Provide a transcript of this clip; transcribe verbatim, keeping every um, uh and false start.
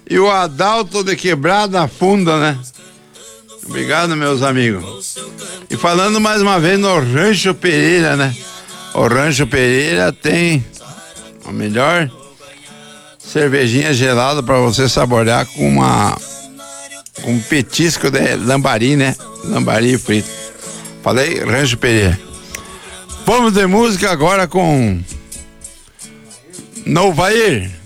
e o Adalto de Quebrada Funda, né? Obrigado, meus amigos. E falando mais uma vez no Rancho Pereira, né? O Rancho Pereira tem a melhor cervejinha gelada para você saborear com uma com um petisco de lambari, né? Lambari frito. Falei Rancho Pereira. Vamos de música agora com Novair.